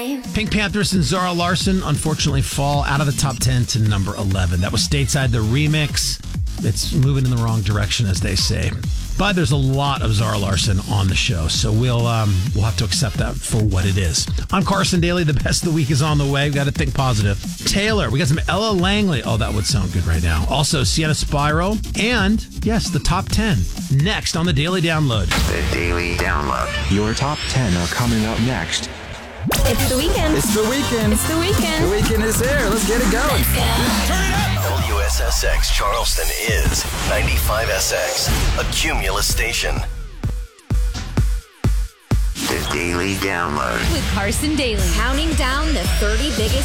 Pink Panthers and Zara Larsson unfortunately fall out of the top 10 to number 11. That was Stateside, the remix. It's moving in the wrong direction, as they say. But there's a lot of Zara Larsson on the show, so we'll have to accept that for what it is. I'm Carson Daly. The best of the week is on the way. We've got to think positive. Taylor, we got some Ella Langley. Oh, that would sound good right now. Also, Sienna Spyro, and yes, the top 10. Next on the Daily Download. The Daily Download. Your top 10 are coming up next. It's the weekend. It's the weekend. It's the weekend. The weekend is here. Let's get it going. Turn it up. WSSX Charleston is 95SX, a Cumulus station. The Daily Download. With Carson Daly. Counting down the 30 biggest